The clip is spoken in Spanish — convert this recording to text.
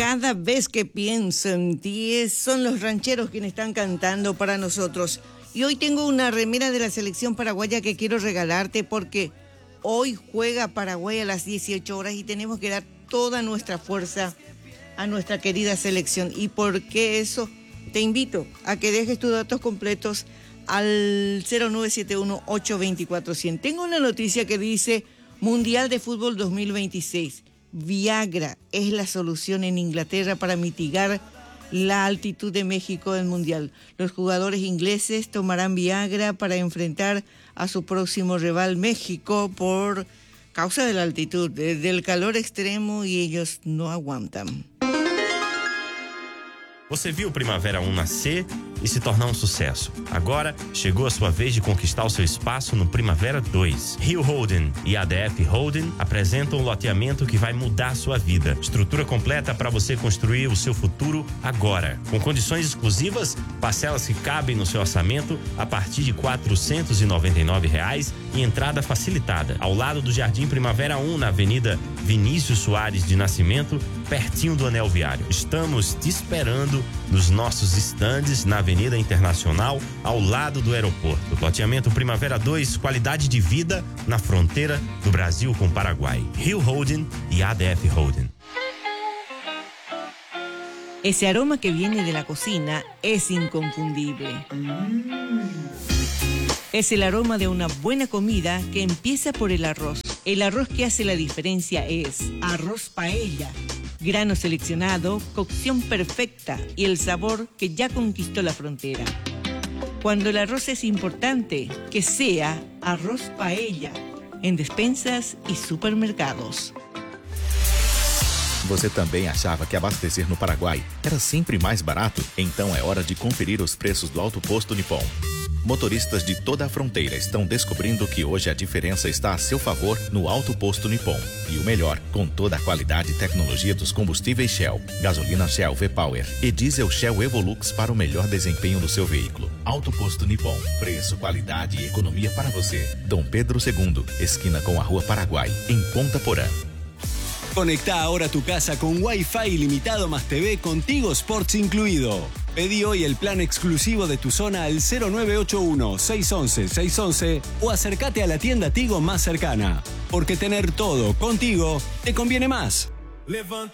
Cada vez que pienso en ti, son los rancheros quienes están cantando para nosotros. Y hoy tengo una remera de la selección paraguaya que quiero regalarte porque hoy juega Paraguay a las 18 horas y tenemos que dar toda nuestra fuerza a nuestra querida selección. ¿Y por qué eso? Te invito a que dejes tus datos completos al 0971-824-100. Tengo una noticia que dice Mundial de Fútbol 2026. Viagra es la solución en Inglaterra para mitigar la altitud de México en Mundial. Los jugadores ingleses tomarán Viagra para enfrentar a su próximo rival México por causa de la altitud, del calor extremo, y ellos no aguantan. Você viu Primavera 1 nascer e se tornar um sucesso. Agora chegou a sua vez de conquistar o seu espaço no Primavera 2. Rio Holding e ADF Holding apresentam um loteamento que vai mudar sua vida. Estrutura completa para você construir o seu futuro agora. Com condições exclusivas, parcelas que cabem no seu orçamento a partir de R$ 499 e entrada facilitada. Ao lado do Jardim Primavera 1, na Avenida Vinícius Soares de Nascimento, pertinho do Anel Viário. Estamos te esperando nos nossos estandes na Avenida Internacional, ao lado do aeroporto. Loteamento Primavera 2, qualidade de vida na fronteira do Brasil com o Paraguai. Rio Holding e ADF Holding. Ese aroma que viene de la cocina es inconfundible. Es el aroma de una buena comida que empieza por el arroz. El arroz que hace la diferencia es Arroz Paella. Grano seleccionado, cocción perfecta y el sabor que ya conquistó la frontera. Cuando el arroz es importante, que sea Arroz Paella, em despensas e supermercados. Você também achava que abastecer no Paraguai era sempre mais barato? Então é hora de conferir os preços do Alto Posto Nippon. Motoristas de toda a fronteira estão descobrindo que hoje a diferença está a seu favor no Alto Posto Nippon. E o melhor, com toda a qualidade e tecnologia dos combustíveis Shell, gasolina Shell V-Power e diesel Shell Evolux para o melhor desempenho do seu veículo. Alto Posto Nippon, preço, qualidade e economia para você. Dom Pedro II, esquina com a Rua Paraguai, em Ponta Porã. Conectá ahora tu casa con Wi-Fi ilimitado más TV con Tigo Sports incluido. Pedí hoy el plan exclusivo de tu zona al 0981-611-611 o acércate a la tienda Tigo más cercana. Porque tener todo contigo te conviene más.